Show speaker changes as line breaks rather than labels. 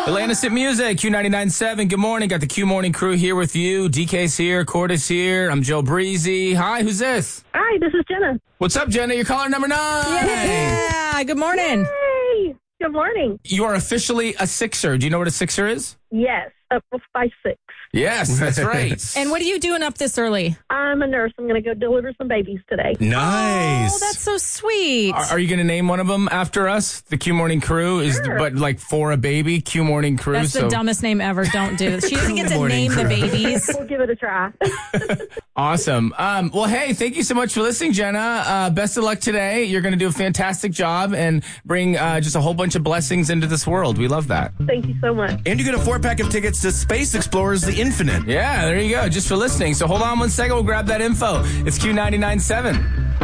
Atlantis at Music, Q99.7. Good morning. Got the Q Morning crew here with you. DK's here. Cordis here. I'm Joe Breezy. Hi, who's this?
Hi, this is Jenna.
What's up, Jenna? You're caller number 9.
Yeah, good morning.
Hey, good morning.
You are officially a Sixer. Do you know what a Sixer is?
Yes, up by 6.
Yes, that's right.
And what are you doing up this early?
I'm a nurse. I'm going to go deliver some babies today.
Nice.
Oh, that's so sweet.
Are you going to name one of them after us? The Q Morning crew is,
Sure.
but like for a baby, Q Morning crew.
That's the dumbest name ever. Don't do it. She doesn't get to
Morning
name the babies.
We'll give it a try.
Awesome. Well, hey, thank you so much for listening, Jenna. Best of luck today. You're going to do a fantastic job and bring just a whole bunch of blessings into this world. We love that.
Thank you so much.
And you get a 4-pack of tickets to Space Explorers The Infinite.
Yeah, there you go. Just for listening. So hold on one second. We'll grab that info. It's Q99.7.